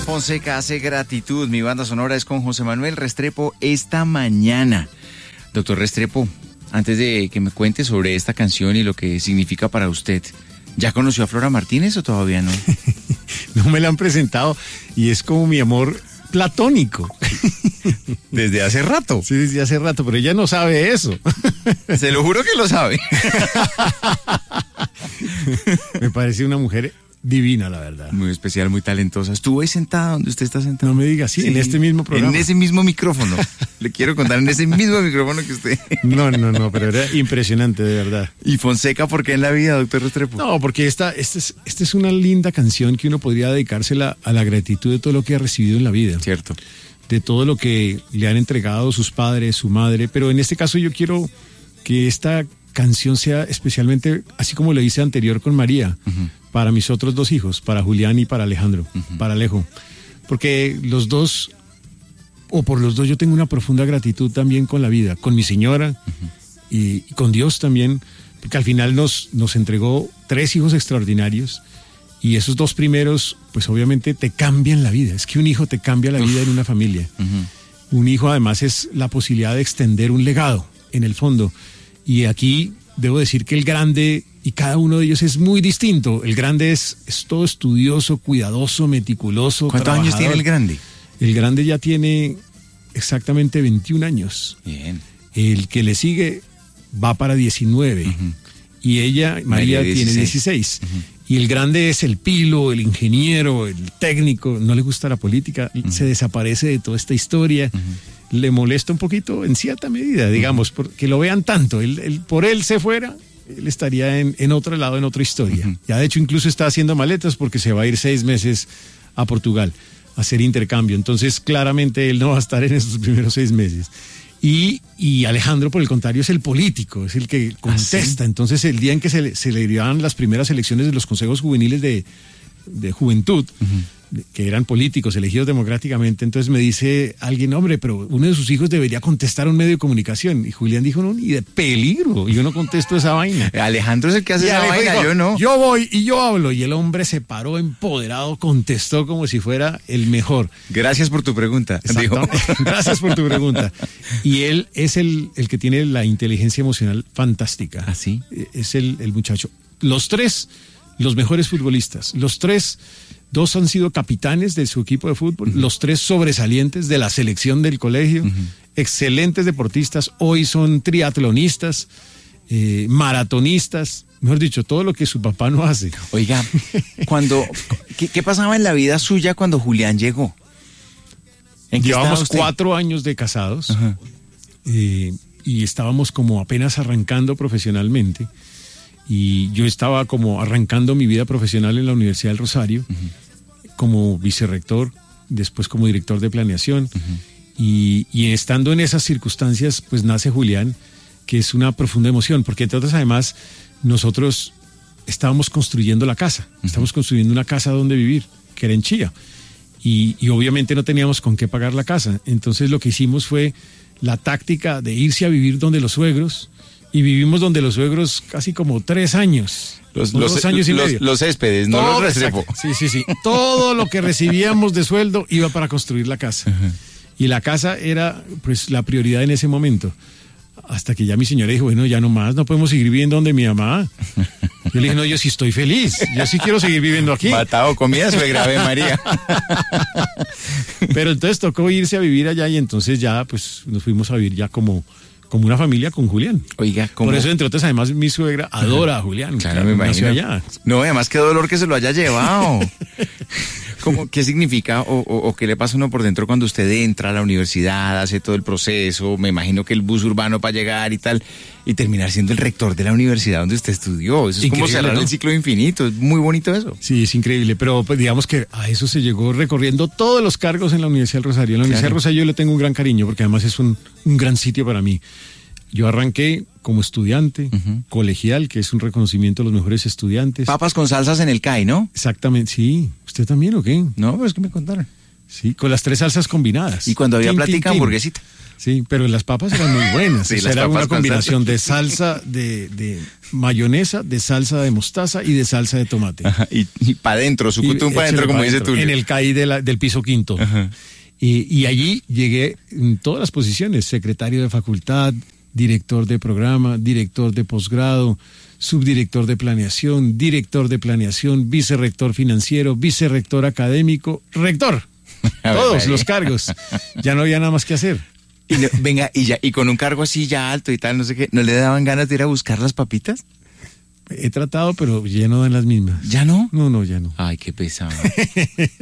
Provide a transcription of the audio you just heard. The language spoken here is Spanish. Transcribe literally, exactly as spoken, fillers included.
Fonseca hace gratitud. Mi banda sonora es con José Manuel Restrepo esta mañana. Doctor Restrepo, antes de que me cuente sobre esta canción y lo que significa para usted, ¿ya conoció a Flora Martínez o todavía no? No me la han presentado y es como mi amor platónico. Desde hace rato. Sí, desde hace rato, pero ella no sabe eso. Se lo juro que lo sabe. Me parece una mujer divina, la verdad. Muy especial, muy talentosa. Estuvo ahí sentada donde usted está sentado. No me diga, sí, sí, en este mismo programa. En ese mismo micrófono. Le quiero contar, en ese mismo micrófono que usted. No, no, no, pero era impresionante, de verdad. ¿Y Fonseca por qué en la vida, doctor Restrepo? No, porque esta, esta, es, esta es una linda canción que uno podría dedicársela a la gratitud de todo lo que ha recibido en la vida. Cierto. De todo lo que le han entregado sus padres, su madre. Pero en este caso yo quiero que esta canción sea especialmente, así como lo hice anterior con María, uh-huh, para mis otros dos hijos, para Julián y para Alejandro, uh-huh, para Alejo. Porque los dos, o por los dos yo tengo una profunda gratitud también con la vida, con mi señora, uh-huh, y, y con Dios también, porque al final nos, nos entregó tres hijos extraordinarios y esos dos primeros, pues obviamente te cambian la vida. Es que un hijo te cambia la vida en una familia. Uh-huh. Un hijo además es la posibilidad de extender un legado, en el fondo. Y aquí debo decir que el grande, y cada uno de ellos es muy distinto. El grande es, es todo estudioso, cuidadoso, meticuloso. ¿Cuántos años tiene el grande? El grande ya tiene exactamente veintiún años. Bien. El que le sigue va para diecinueve. Uh-huh. Y ella, María, María tiene dieciséis. Uh-huh. Y el grande es el pilo, el ingeniero, el técnico. No le gusta la política. Uh-huh. Se desaparece de toda esta historia. Uh-huh. Le molesta un poquito en cierta medida, digamos, porque lo vean tanto. Él, él, por él se fuera, él estaría en, en otro lado, en otra historia. Uh-huh. Ya de hecho incluso está haciendo maletas porque se va a ir seis meses a Portugal a hacer intercambio. Entonces claramente él no va a estar en esos primeros seis meses. Y, y Alejandro, por el contrario, es el político, es el que contesta. ¿Ah, sí? Entonces el día en que se le, se le dieron las primeras elecciones de los consejos juveniles de, de juventud, uh-huh, que eran políticos elegidos democráticamente, entonces me dice alguien, hombre, pero uno de sus hijos debería contestar a un medio de comunicación. Y Julián dijo, no, ni de peligro, yo no contesto esa vaina. Alejandro es el que hace y esa vaina, dijo, yo no. Yo voy y yo hablo. Y el hombre se paró empoderado, contestó como si fuera el mejor. Gracias por tu pregunta. Dijo. Gracias por tu pregunta. Y él es el, el que tiene la inteligencia emocional fantástica. ¿Ah, sí? Es el, el muchacho. Los tres, los mejores futbolistas, los tres... Dos han sido capitanes de su equipo de fútbol, uh-huh, los tres sobresalientes de la selección del colegio, uh-huh, excelentes deportistas, hoy son triatlonistas, eh, maratonistas, mejor dicho, todo lo que su papá no hace. Oiga, cuando ¿qué, qué pasaba en la vida suya cuando Julián llegó? ¿En qué Llevamos cuatro años de casados, uh-huh, eh, y estábamos como apenas arrancando profesionalmente. Y yo estaba como arrancando mi vida profesional en la Universidad del Rosario, uh-huh, como vicerrector, después como director de planeación. Uh-huh. Y, y estando en esas circunstancias, pues nace Julián, que es una profunda emoción, porque entre otras, además, nosotros estábamos construyendo la casa. Uh-huh. Estábamos construyendo una casa donde vivir, que era en Chía. Y, y obviamente no teníamos con qué pagar la casa. Entonces lo que hicimos fue la táctica de irse a vivir donde los suegros. Y vivimos donde los suegros casi como tres años. Los, los, dos años y los, medio. Los céspedes, no Todo, los Restrepo. Sí, sí, sí. Todo lo que recibíamos de sueldo iba para construir la casa. Uh-huh. Y la casa era pues la prioridad en ese momento. Hasta que ya mi señora dijo, bueno, ya no más, no podemos seguir viviendo donde mi mamá. Yo le dije, no, yo sí estoy feliz. Yo sí quiero seguir viviendo aquí. Matado comida, suegra Ave María. Pero entonces tocó irse a vivir allá y entonces ya pues nos fuimos a vivir ya como... como una familia con Julián. Oiga, ¿cómo? Por eso, entre otras, además, mi suegra adora a Julián. Claro, claro, me imagino. Allá. No, además, qué dolor que se lo haya llevado. ¿Cómo, ¿Qué significa o, o, o qué le pasa a uno por dentro cuando usted entra a la universidad, hace todo el proceso? Me imagino que el bus urbano para llegar y tal, y terminar siendo el rector de la universidad donde usted estudió. Eso es increíble, como cerrar, ¿no?, el ciclo infinito. Es muy bonito eso. Sí, es increíble, pero pues, digamos que a eso se llegó recorriendo todos los cargos en la Universidad del Rosario. En la claro. Universidad del Rosario yo le tengo un gran cariño porque además es un, un gran sitio para mí. Yo arranqué como estudiante, uh-huh, colegial, que es un reconocimiento a los mejores estudiantes. Papas con salsas en el C A I, ¿no? Exactamente, sí. ¿Usted también o qué? No, pues que me contaron. Sí, con las tres salsas combinadas. Y cuando había Tin, plática, tin, tin. hamburguesita. Sí, pero las papas eran muy buenas. Sí, O sea, las era papas una con combinación de salsa, de, de mayonesa, de salsa de mostaza y de salsa de tomate. Ajá, y, y para adentro, su cutún para adentro, como dice Tulio. En el C A I de la, del piso quinto. Ajá. Y, y allí llegué en todas las posiciones, secretario de facultad, director de programa, director de posgrado, subdirector de planeación, director de planeación, vicerrector financiero, vicerrector académico, rector. Todos los cargos. Ya no había nada más que hacer. Y no, venga, y ya, y con un cargo así ya alto y tal, no sé qué, ¿no le daban ganas de ir a buscar las papitas? He tratado, pero ya no dan las mismas. ¿Ya no? No, no, ya no. Ay, qué pesado.